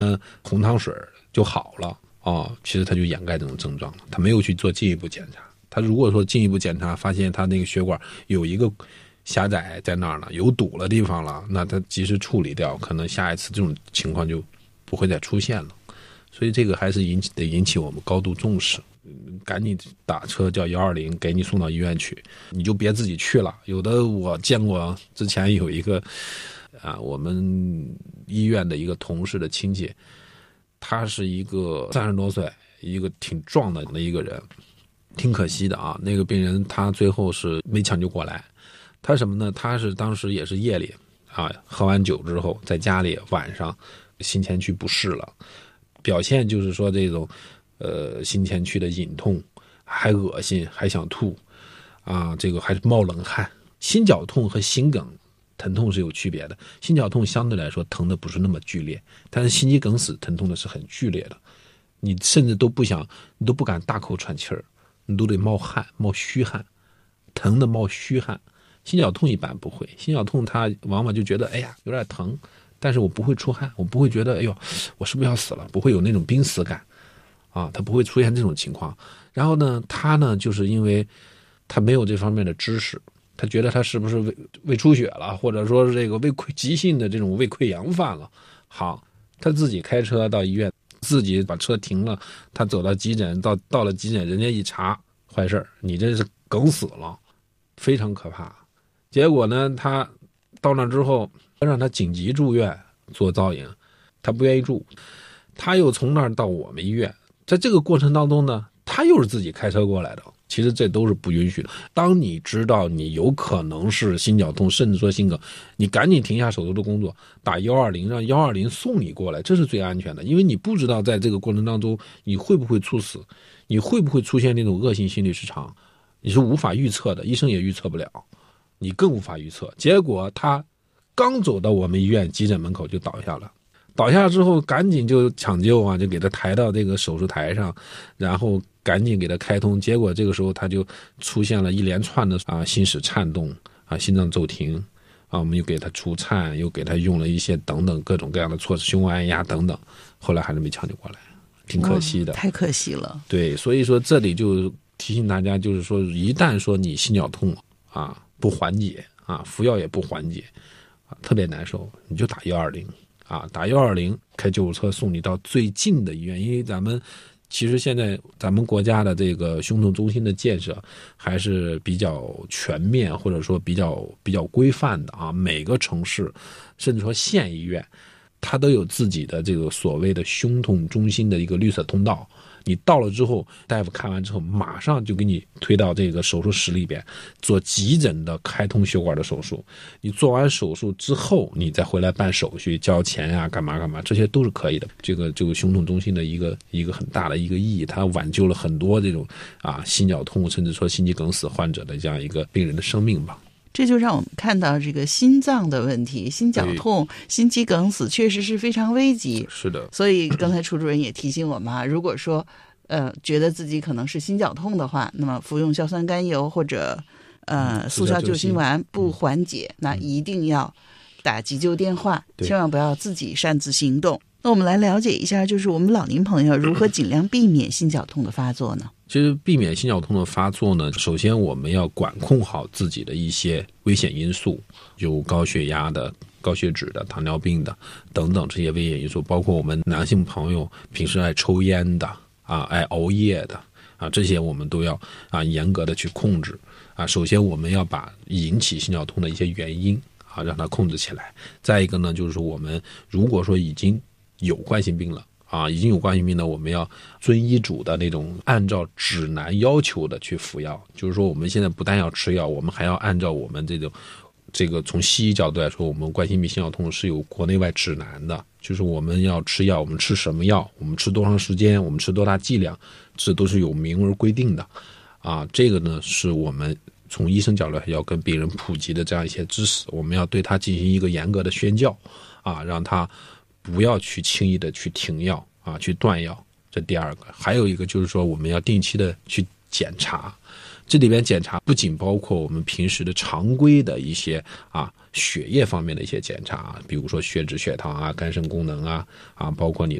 红糖水就好了其实他就掩盖这种症状了，他没有去做进一步检查。他如果说进一步检查发现他那个血管有一个狭窄在那儿了，有堵了地方了，那他及时处理掉，可能下一次这种情况就不会再出现了。所以这个还是得引起我们高度重视，赶紧打车叫120给你送到医院去，你就别自己去了。有的我见过，之前有一个我们医院的一个同事的亲戚，他是一个30多岁，一个挺壮的一个人，挺可惜的那个病人他最后是没抢救过来。他什么呢？他是当时也是夜里喝完酒之后，在家里晚上心前区不适了，表现就是说这种心前区的隐痛，还恶心，还想吐这个还是冒冷汗。心绞痛和心梗疼痛是有区别的，心绞痛相对来说疼的不是那么剧烈，但是心肌梗死疼痛的是很剧烈的，你甚至你都不敢大口喘气儿，你都得冒汗，冒虚汗，疼的冒虚汗。心绞痛一般不会，心绞痛他往往就觉得哎呀有点疼，但是我不会出汗，我不会觉得哎呦我是不是要死了，不会有那种濒死感他不会出现这种情况。然后呢他呢就是因为他没有这方面的知识，他觉得他是不是胃出血了，或者说这个急性的这种胃溃疡犯了。好，他自己开车到医院，自己把车停了，他走到急诊，到了急诊，人家一查坏事，你这是梗死了，非常可怕。结果呢他到那之后让他紧急住院做造影，他不愿意住，他又从那儿到我们医院，在这个过程当中呢他又是自己开车过来的，其实这都是不允许的。当你知道你有可能是心绞痛甚至说心梗，你赶紧停下手头的工作，打120，让120送你过来，这是最安全的。因为你不知道在这个过程当中你会不会猝死，你会不会出现那种恶性心律失常，你是无法预测的，医生也预测不了，你更无法预测。结果他刚走到我们医院急诊门口就倒下了，倒下之后赶紧就抢救就给他抬到这个手术台上，然后赶紧给他开通。结果这个时候他就出现了一连串的心室颤动心脏骤停我们又给他除颤，又给他用了一些等等各种各样的措施，胸外按压等等，后来还是没抢救过来，挺可惜的， 太可惜了。 对，所以说这里就提醒大家，就是说一旦说你心绞痛不缓解服药也不缓解特别难受，你就打120打120，开救护车送你到最近的医院。因为其实现在咱们国家的这个胸痛中心的建设还是比较全面，或者说比较规范的每个城市甚至说县医院它都有自己的这个所谓的胸痛中心的一个绿色通道，你到了之后，大夫看完之后马上就给你推到这个手术室里边做急诊的开通血管的手术。你做完手术之后你再回来办手续交钱干嘛这些都是可以的。这个胸痛中心的一个很大的一个意义，它挽救了很多这种心绞痛甚至说心肌梗死患者的这样一个病人的生命吧。 这就让我们看到这个心脏的问题，心绞痛、心肌梗死确实是非常危急。 是的， 所以刚才楚主任也提醒我们如果说觉得自己可能是心绞痛的话，那么服用硝酸甘油或者速效救心丸不缓解，那一定要打急救电话，千万不要自己擅自行动。那我们来了解一下，就是我们老龄朋友如何尽量避免心绞痛的发作呢？ 其实避免心绞痛的发作呢，首先我们要管控好自己的一些危险因素，有高血压的、高血脂的、糖尿病的等等这些危险因素，包括我们男性朋友平时爱抽烟的爱熬夜的这些我们都要严格的去控制首先我们要把引起心绞痛的一些原因让它控制起来。再一个呢，就是说我们如果说已经有冠心病了我们要遵医嘱的那种按照指南要求的去服药。就是说我们现在不但要吃药，我们还要按照我们这个从西医角度来说，我们冠心病心绞痛是有国内外指南的，就是我们要吃药，我们吃什么药，我们吃多长时间，我们吃多大剂量，这都是有明文规定的这个呢是我们从医生角度要跟病人普及的这样一些知识，我们要对他进行一个严格的宣教让他不要去轻易的去停药去断药。这第二个。还有一个就是说我们要定期的去检查这里边检查不仅包括我们平时的常规的一些血液方面的一些检查，比如说血脂、血糖啊、肝肾功能啊，包括你